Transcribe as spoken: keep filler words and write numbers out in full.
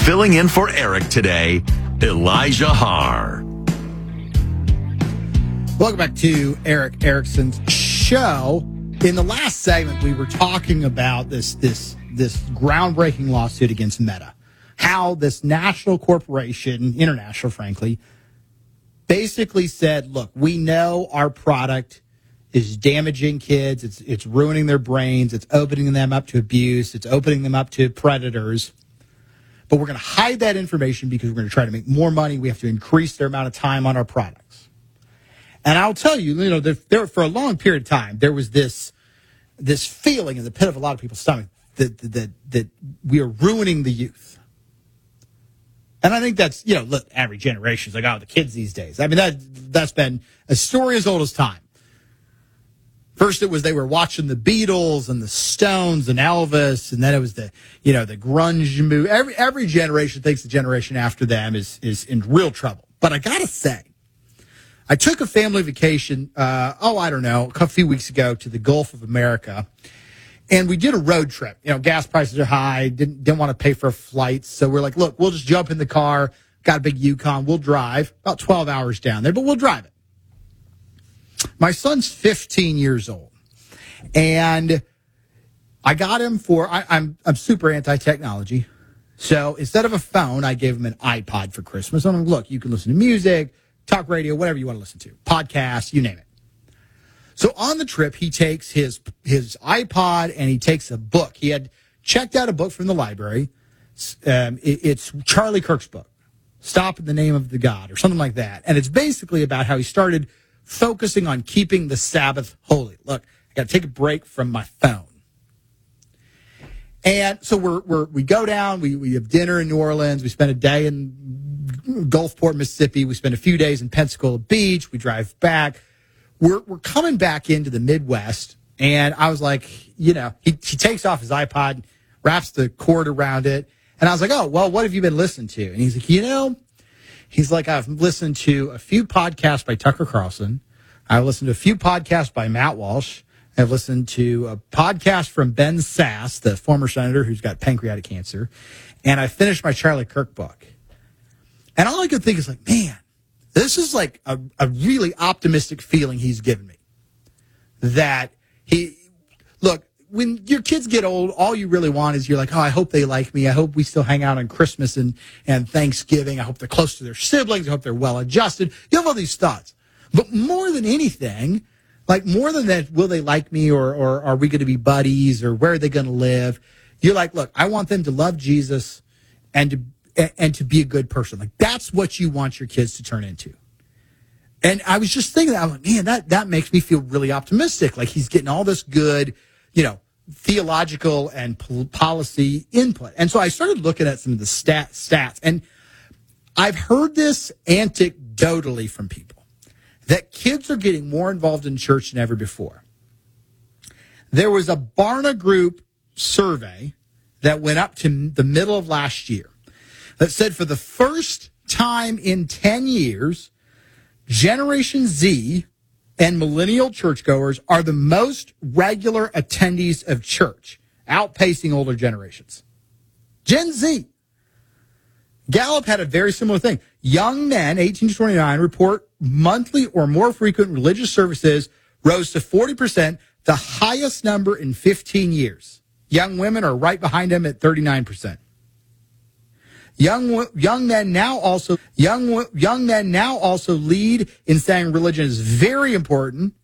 Filling in for Eric today, Elijah Haar. Welcome back to Eric Erickson's show. In the last segment, we were talking about this this this groundbreaking lawsuit against Meta. How this national corporation, international, frankly, basically said, look, we know our product is damaging kids. It's it's ruining their brains. It's opening them up to abuse. It's opening them up to predators. But we're going to hide that information because we're going to try to make more money. We have to increase their amount of time on our products. And I'll tell you, you know, there, there for a long period of time, there was this this feeling in the pit of a lot of people's stomach that that that we are ruining the youth. And I think that's, you know, look, every generation is like, oh, the kids these days. I mean, that that's been a story as old as time. First, it was they were watching the Beatles and the Stones and Elvis, and then it was the, you know, the grunge movie. Every every generation thinks the generation after them is is in real trouble. But I gotta say, I took a family vacation. Uh, oh, I don't know, a few weeks ago to the Gulf of America, and we did a road trip. You know, gas prices are high. Didn't didn't want to pay for flights, so we're like, look, we'll just jump in the car. Got a big Yukon. We'll drive about twelve hours down there, but we'll drive it. My son's fifteen years old, and I got him for, I, I'm I'm super anti-technology. So instead of a phone, I gave him an iPod for Christmas. I'm like, look, you can listen to music, talk radio, whatever you want to listen to, podcasts, you name it. So on the trip, he takes his his iPod and he takes a book. He had checked out a book from the library. Um, it, it's Charlie Kirk's book, Stop in the Name of the God, or something like that. And it's basically about how he started focusing on keeping the Sabbath holy. Look, I got to take a break from my phone. And so we're, we're, we go down, we, we have dinner in New Orleans, we spend a day in Gulfport, Mississippi, we spend a few days in Pensacola Beach, we drive back. We're, we're coming back into the Midwest, and I was like, you know, he, he takes off his iPod, wraps the cord around it, and I was like, oh, well, what have you been listening to? And he's like, you know, He's like, I've listened to a few podcasts by Tucker Carlson. I've listened to a few podcasts by Matt Walsh. I've listened to a podcast from Ben Sass, the former senator who's got pancreatic cancer. And I finished my Charlie Kirk book. And all I could think is like, man, this is like a, a really optimistic feeling he's given me. That he, look, when your kids get old, all you really want is you're like, oh, I hope they like me. I hope we still hang out on Christmas and, and Thanksgiving. I hope they're close to their siblings. I hope they're well adjusted. You have all these thoughts. But more than anything, like more than that, will they like me, or, or are we going to be buddies, or where are they going to live? You're like, look, I want them to love Jesus and to, and to be a good person. Like that's what you want your kids to turn into. And I was just thinking that, I'm like, man, that, that makes me feel really optimistic. Like he's getting all this good, you know, theological and pol- policy input. And so I started looking at some of the stat, stats, and I've heard this anecdotally from people that kids are getting more involved in church than ever before. There was a Barna Group survey that went up to the middle of last year that said for the first time in ten years, Generation Z and millennial churchgoers are the most regular attendees of church, outpacing older generations. Gen Z. Gallup had a very similar thing. Young men, eighteen to twenty-nine, report monthly or more frequent religious services rose to forty percent, the highest number in fifteen years. Young women are right behind them at thirty-nine percent. Young young men now also young young men now also lead in saying religion is very important,